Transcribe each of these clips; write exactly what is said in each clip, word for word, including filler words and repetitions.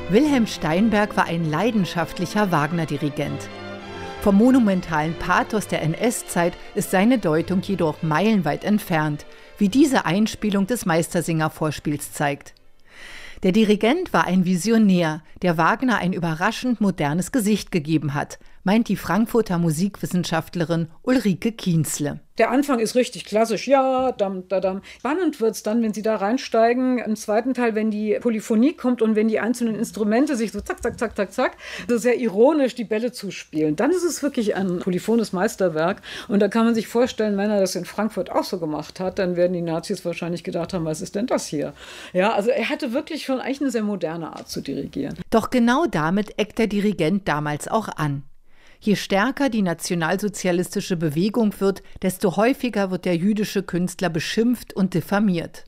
Wilhelm Steinberg war ein leidenschaftlicher Wagner-Dirigent. Vom monumentalen Pathos der N S-Zeit ist seine Deutung jedoch meilenweit entfernt, wie diese Einspielung des Meistersinger-Vorspiels zeigt. Der Dirigent war ein Visionär, der Wagner ein überraschend modernes Gesicht gegeben hat, meint die Frankfurter Musikwissenschaftlerin Ulrike Kienzle. Der Anfang ist richtig klassisch, ja, dam, da, dam. Spannend wird's dann, wenn Sie da reinsteigen, im zweiten Teil, wenn die Polyphonie kommt und wenn die einzelnen Instrumente sich so zack, zack, zack, zack, zack, so sehr ironisch die Bälle zuspielen. Dann ist es wirklich ein polyphones Meisterwerk und da kann man sich vorstellen, wenn er das in Frankfurt auch so gemacht hat, dann werden die Nazis wahrscheinlich gedacht haben, was ist denn das hier? Ja, also er hatte wirklich schon eigentlich eine sehr moderne Art zu dirigieren. Doch genau damit eckt der Dirigent damals auch an. Je stärker die nationalsozialistische Bewegung wird, desto häufiger wird der jüdische Künstler beschimpft und diffamiert.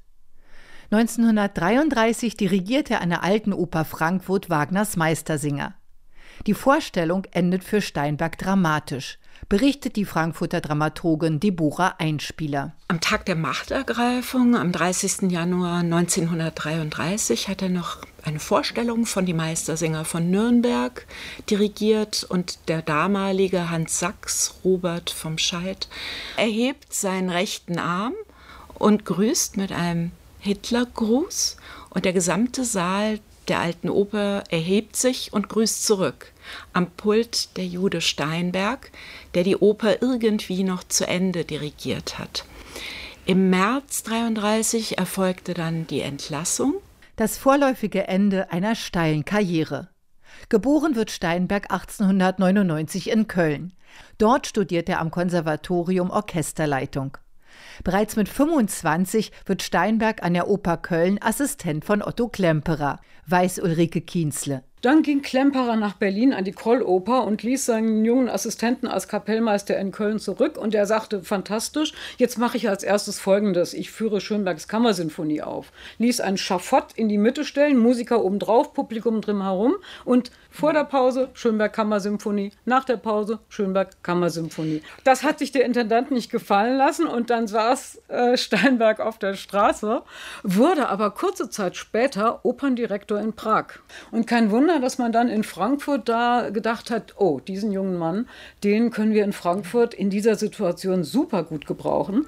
neunzehnhundertdreiunddreißig dirigiert er an der Alten Oper Frankfurt Wagners Meistersinger. Die Vorstellung endet für Steinberg dramatisch, berichtet die Frankfurter Dramaturgin Deborah Einspieler. Am Tag der Machtergreifung, am dreißigsten Januar neunzehnhundertdreiunddreißig, hat er noch eine Vorstellung von Die Meistersinger von Nürnberg dirigiert und der damalige Hans Sachs, Robert vom Scheidt, erhebt seinen rechten Arm und grüßt mit einem Hitlergruß und der gesamte Saal der Alten Oper erhebt sich und grüßt zurück. Am Pult der Jude Steinberg, der die Oper irgendwie noch zu Ende dirigiert hat. Im März neunzehnhundertdreiunddreißig erfolgte dann die Entlassung. Das vorläufige Ende einer steilen Karriere. Geboren wird Steinberg achtzehnhundertneunundneunzig in Köln. Dort studiert er am Konservatorium Orchesterleitung. Bereits mit fünfundzwanzig wird Steinberg an der Oper Köln Assistent von Otto Klemperer, weiß Ulrike Kienzle. Dann ging Klemperer nach Berlin an die Krolloper und ließ seinen jungen Assistenten als Kapellmeister in Köln zurück. Und er sagte, fantastisch, jetzt mache ich als erstes Folgendes. Ich führe Schönbergs Kammersinfonie auf. Ließ ein Schafott in die Mitte stellen, Musiker obendrauf, Publikum drumherum. Und vor der Pause Schönberg Kammersymphonie, nach der Pause Schönberg Kammersymphonie. Das hat sich der Intendant nicht gefallen lassen und dann saß äh, Steinberg auf der Straße, wurde aber kurze Zeit später Operndirektor in Prag. Und kein Wunder, dass man dann in Frankfurt da gedacht hat, oh, diesen jungen Mann, den können wir in Frankfurt in dieser Situation super gut gebrauchen.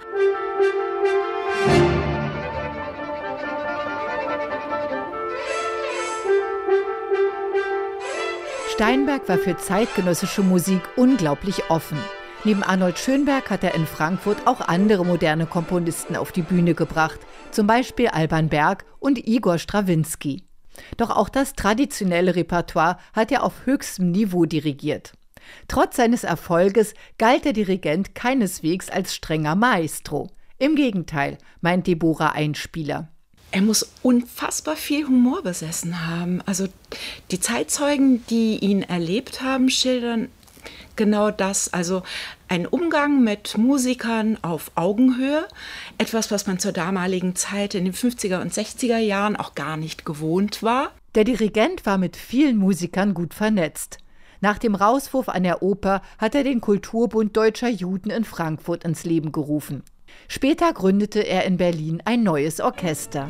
Steinberg war für zeitgenössische Musik unglaublich offen. Neben Arnold Schönberg hat er in Frankfurt auch andere moderne Komponisten auf die Bühne gebracht, zum Beispiel Alban Berg und Igor Strawinski. Doch auch das traditionelle Repertoire hat er auf höchstem Niveau dirigiert. Trotz seines Erfolges galt der Dirigent keineswegs als strenger Maestro. Im Gegenteil, meint Deborah Einspieler. Er muss unfassbar viel Humor besessen haben. Also die Zeitzeugen, die ihn erlebt haben, schildern genau das. Also ein Umgang mit Musikern auf Augenhöhe. Etwas, was man zur damaligen Zeit in den fünfziger und sechziger Jahren auch gar nicht gewohnt war. Der Dirigent war mit vielen Musikern gut vernetzt. Nach dem Rauswurf an der Oper hat er den Kulturbund Deutscher Juden in Frankfurt ins Leben gerufen. Später gründete er in Berlin ein neues Orchester.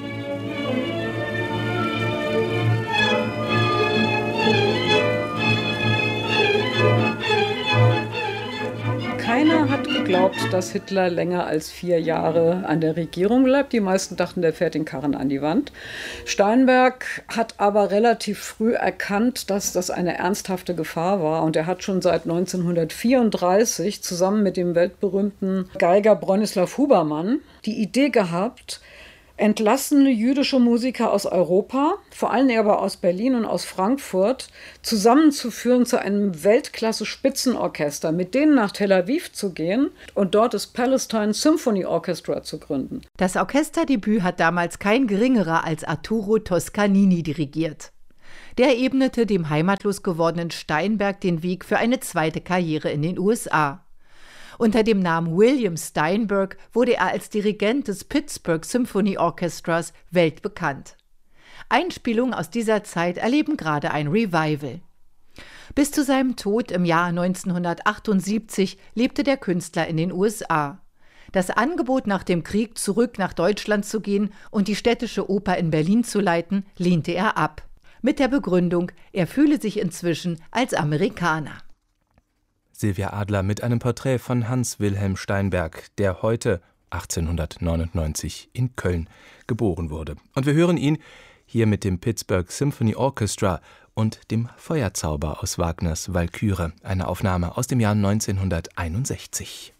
Keiner hat geglaubt, dass Hitler länger als vier Jahre an der Regierung bleibt. Die meisten dachten, der fährt den Karren an die Wand. Steinberg hat aber relativ früh erkannt, dass das eine ernsthafte Gefahr war. Und er hat schon seit neunzehnhundertvierunddreißig zusammen mit dem weltberühmten Geiger Bronislaw Hubermann die Idee gehabt, entlassene jüdische Musiker aus Europa, vor allem aber aus Berlin und aus Frankfurt, zusammenzuführen zu einem Weltklasse-Spitzenorchester, mit denen nach Tel Aviv zu gehen und dort das Palestine Symphony Orchestra zu gründen. Das Orchesterdebüt hat damals kein geringerer als Arturo Toscanini dirigiert. Der ebnete dem heimatlos gewordenen Steinberg den Weg für eine zweite Karriere in den U S A. Unter dem Namen William Steinberg wurde er als Dirigent des Pittsburgh Symphony Orchestras weltbekannt. Einspielungen aus dieser Zeit erleben gerade ein Revival. Bis zu seinem Tod im Jahr neunzehnhundertachtundsiebzig lebte der Künstler in den U S A. Das Angebot, nach dem Krieg zurück nach Deutschland zu gehen und die Städtische Oper in Berlin zu leiten, lehnte er ab. mit der Begründung, er fühle sich inzwischen als Amerikaner. Silvia Adler mit einem Porträt von Hans Wilhelm Steinberg, der heute achtzehnhundertneunundneunzig in Köln geboren wurde. Und wir hören ihn hier mit dem Pittsburgh Symphony Orchestra und dem Feuerzauber aus Wagners Walküre, eine Aufnahme aus dem Jahr neunzehnhunderteinundsechzig.